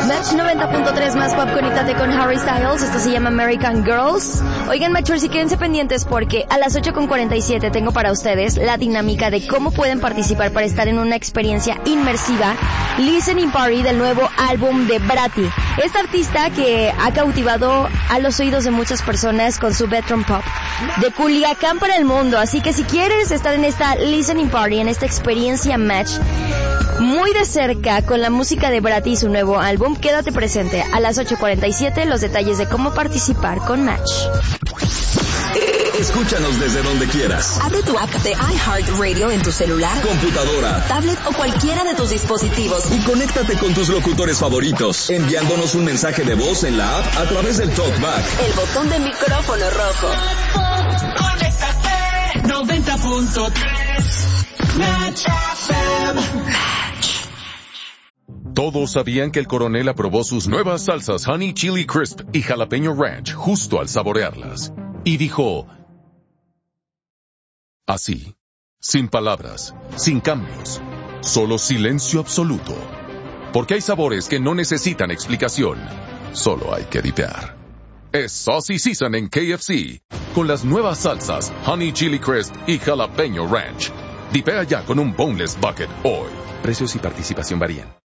Match 90.3 más pop, conéctate con Harry Styles. Esto se llama American Girls. Oigan, Matchers, y quédense pendientes porque a las 8:47 tengo para ustedes la dinámica de cómo pueden participar para estar en una experiencia inmersiva Listening Party del nuevo álbum de Bratty. Esta artista que ha cautivado a los oídos de muchas personas con su bedroom pop de Culiacán para el mundo. Así que si quieres estar en esta Listening Party, en esta experiencia Match muy de cerca con la música de Bratty y su nuevo álbum, quédate presente a las 8:47 los detalles de cómo participar con Match. Escúchanos desde donde quieras. Abre tu app de iHeartRadio en tu celular, computadora, tablet o cualquiera de tus dispositivos y conéctate con tus locutores favoritos, enviándonos un mensaje de voz en la app a través del TalkBack. El botón de micrófono rojo. Conéctate 90.3 Match FM. Todos sabían que el coronel aprobó sus nuevas salsas Honey Chili Crisp y Jalapeño Ranch justo al saborearlas. Y dijo, así, sin palabras, sin cambios, solo silencio absoluto. Porque hay sabores que no necesitan explicación, solo hay que dipear. Es Saucy Season en KFC, con las nuevas salsas Honey Chili Crisp y Jalapeño Ranch. Dipea ya con un Boneless Bucket hoy. Precios y participación varían.